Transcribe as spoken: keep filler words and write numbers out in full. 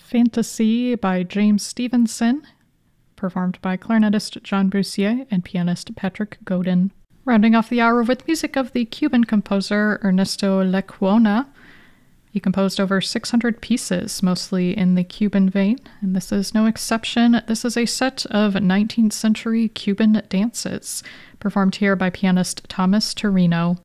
Fantasy by James Stevenson, performed by clarinetist John Bussier and pianist Patrick Godin. Rounding off the hour with music of the Cuban composer Ernesto Lecuona. He composed over six hundred pieces, mostly in the Cuban vein, and this is no exception. This is a set of nineteenth century Cuban dances, performed here by pianist Thomas Torino.